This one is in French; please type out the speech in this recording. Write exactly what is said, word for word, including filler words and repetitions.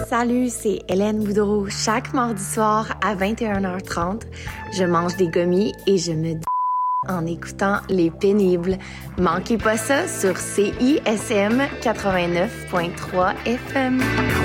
Salut, c'est Hélène Boudreau. Chaque mardi soir à vingt et une heures trente, je mange des gommis et je me dis en écoutant Les Pénibles. Manquez pas ça sur C I S M quatre-vingt-neuf point trois F M.